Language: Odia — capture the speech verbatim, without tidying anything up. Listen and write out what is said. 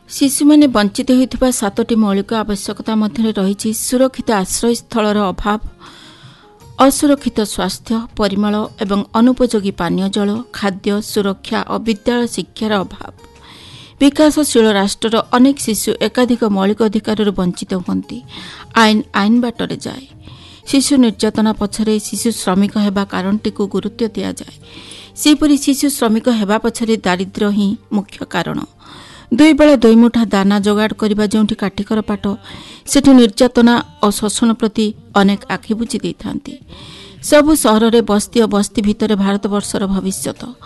ଶିଶୁମାନେ ବଞ୍ଚିତ ହେଉଥିବା ସାତଟି ମୌଳିକ ଆବଶ୍ୟକତା ମଧ୍ୟରେ ରହିଛି ସୁରକ୍ଷିତ ଆଶ୍ରୟସ୍ଥଳର ଅଭାବ, ଅସୁରକ୍ଷିତ ସ୍ୱାସ୍ଥ୍ୟ ପରିମଳ ଏବଂ ଅନୁପଯୋଗୀ ପାନୀୟ ଜଳ, ଖାଦ୍ୟ ସୁରକ୍ଷା ଓ ବିଦ୍ୟାଳୟ ଶିକ୍ଷାର ଅଭାବ। ବିକାଶଶୀଳ ରାଷ୍ଟ୍ରର ଅନେକ ଶିଶୁ ଏକାଧିକ ମୌଳିକ ଅଧିକାରରୁ ବଞ୍ଚିତ ହୁଅନ୍ତି। ଆଇନ ଆଇନ ବାଟରେ ଯାଏ। ଶିଶୁ ନିର୍ଯାତନା ପଛରେ ଶିଶୁ ଶ୍ରମିକ ହେବା କାରଣଟିକୁ ଗୁରୁତ୍ୱ ଦିଆଯାଏ। ସେହିପରି ଶିଶୁ ଶ୍ରମିକ ହେବା ପଛରେ ଦାରିଦ୍ର୍ୟ ହିଁ ମୁଖ୍ୟ କାରଣ। ଦୁଇ ବେଳା ଦୁଇ ମୁଠା ଦାନା ଯୋଗାଡ଼ କରିବା ଯେଉଁଠି କାଠିକର ପାଠ, ସେଠି ନିର୍ଯାତନା ଓ ଶୋଷଣ ପ୍ରତି ଅନେକ ଆଖି ବୁଜି ଦେଇଥାନ୍ତି। ସବୁ ସହରରେ ବସ୍ତି ଓ ବସ୍ତି ଭିତରେ ଭାରତବର୍ଷର ଭବିଷ୍ୟତ।